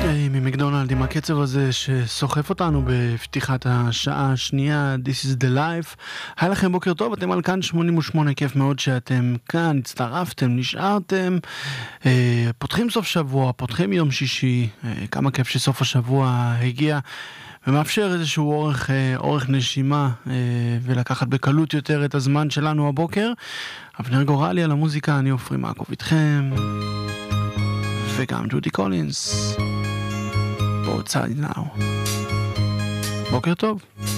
ממקדונלד עם הקצב הזה שסוחף אותנו בפתיחת השעה השנייה. This is the life. היי לכם, בוקר טוב, אתם על כאן 88, כיף מאוד שאתם כאן, הצטרפתם, נשארתם, פותחים סוף שבוע, פותחים יום שישי, כמה כיף שסוף השבוע הגיע ומאפשר איזשהו אורך נשימה ולקחת בקלות יותר את הזמן שלנו הבוקר. אבנר גורלי על המוזיקה, אני עופרי מעקוב איתכם, וגם ג'ודי קולינס. Both sides now. בוקר טוב.